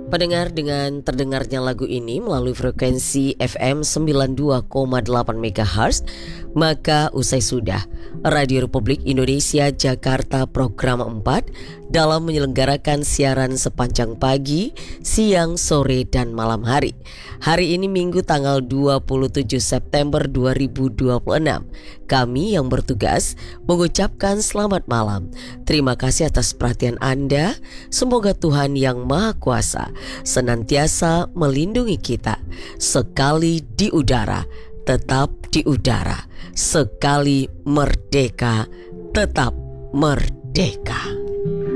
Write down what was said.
Pendengar, dengan terdengarnya lagu ini melalui frekuensi FM 92,8 MHz, maka usai sudah Radio Republik Indonesia Jakarta Program 4 dalam menyelenggarakan siaran sepanjang pagi, siang, sore, dan malam hari. Hari ini Minggu tanggal 27 September 2026. Kami yang bertugas mengucapkan selamat malam. Terima kasih atas perhatian Anda. Semoga Tuhan yang Maha Kuasa senantiasa melindungi kita. Sekali di udara, tetap di udara. Sekali merdeka, tetap merdeka.